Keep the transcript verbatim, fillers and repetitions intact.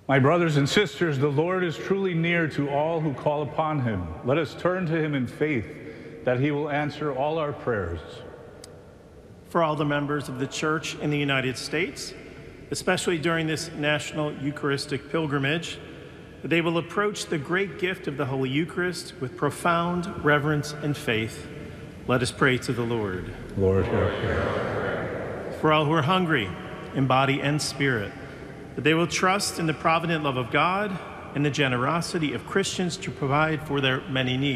My brothers and sisters, the Lord is truly near to all who call upon him. Let us turn to him in faith, that he will answer all our prayers. For all the members of the Church in the United States, especially during this National Eucharistic Pilgrimage, that they will approach the great gift of the Holy Eucharist with profound reverence and faith. Let us pray to the Lord. Lord, hear our prayer. For all who are hungry in body and spirit, that they will trust in the provident love of God and the generosity of Christians to provide for their many needs.